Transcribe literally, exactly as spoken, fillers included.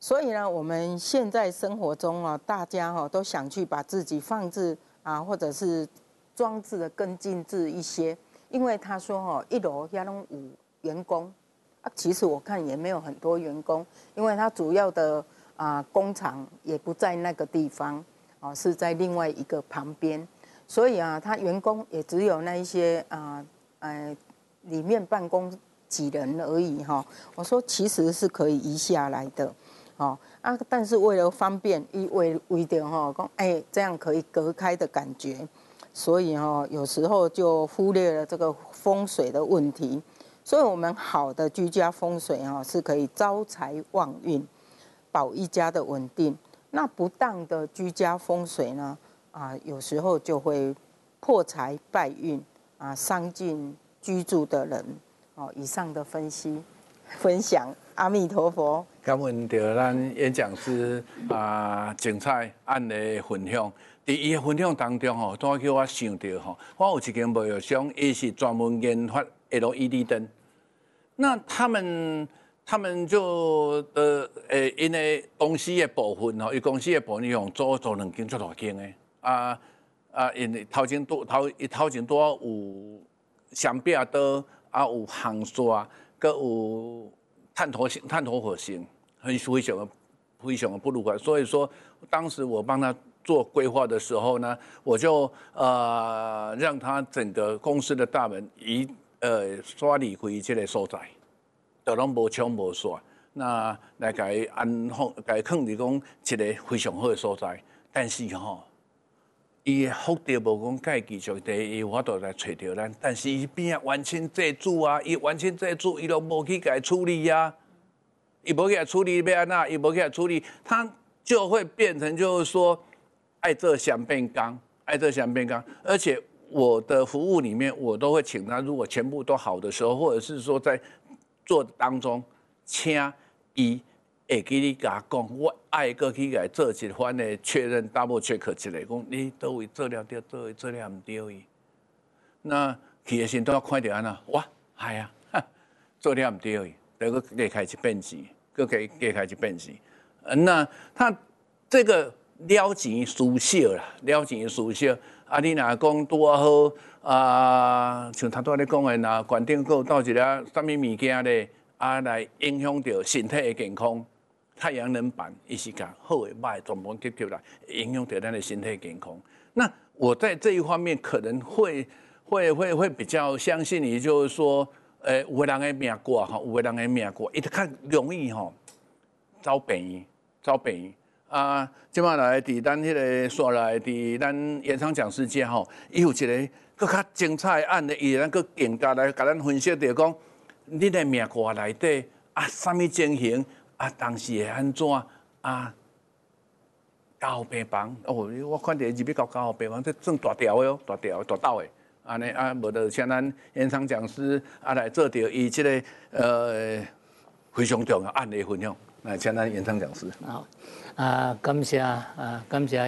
所以呢，我们现在生活中啊，大家哈都想去把自己放置啊，或者是装置的更精致一些，因为他说哦，一楼要弄五员工啊，其实我看也没有很多员工，因为他主要的啊工厂也不在那个地方，哦，是在另外一个旁边，所以啊，他员工也只有那一些啊呃里面办公几人而已哈。我说其实是可以移下来的。哦啊，但是为了方便，以为为的哈，讲哎这样可以隔开的感觉，所以哈、哦、有时候就忽略了这个风水的问题。所以我们好的居家风水哈、哦、是可以招财旺运，保一家的稳定。那不当的居家风水呢啊，有时候就会破财败运啊，伤尽居住的人。哦，以上的分析分享，阿弥陀佛。 感恩到咱演讲师啊精彩案的分享。伫伊的分享当中吼，都叫我想到吼，我有一间贸易商，伊是专门研发 L E D 灯。那他们他们就呃诶，因为公司的部分吼，伊公司的部分用做做两间足大间的啊啊，因为头前多头伊头前多有双壁刀，啊有hàng刷，佮有碳头型碳头火型。很非常的非常的不如意，所以说当时我帮他做规划的时候呢，我就呃让他整个公司的大门移呃刷离开这个所在，就拢无冲无煞，那来给安放，给放伫讲一个非常好的所在，但是吼，伊福德无讲介继续第一，我都来找着咱，但是伊边啊完全借主啊，伊完全借主，伊都无去给处理啊。伊无给他处理要安那，伊无给他处理，他就会变成就是说，爱这想变刚，爱这想变刚。而且我的服务里面，我都会请他，如果全部都好的时候，或者是说在做当中，请伊会给你甲讲，我爱个去来做一番的确认 double check 一下，讲你倒位做了对，倒位做了唔对伊。那去的时都要看到安那，哇，系啊，做了唔对伊，再个加开一遍钱。各给给开始变形，那他这个了钱输小啦，了钱输小。啊，你若讲多好啊，像头拄咧讲的，若关顶有到一个什么物件咧，啊来影响到身体的健康，太阳能板伊是讲好的歹全部结合来，影响到咱的身体健康。那我在这一方面可能会会会会比较相信你，就是说。诶，有个人的命卦吼，有个人的命卦，伊就较容易吼找病院，找病院啊。即摆来伫咱迄个刷来伫咱演唱讲师界吼，伊有一个更较精彩的案例，伊咱佫更加来甲咱分析着讲，你的命卦内底啊，啥物情形啊，当时会安怎啊？加护病房哦，我看着入去到加护病房，这算大条的哦，大条大道的。安尼啊，无就像咱演唱讲师啊来做着伊即个呃非常重要案例分享，来请咱演唱讲师。 好啊，感谢啊，感谢。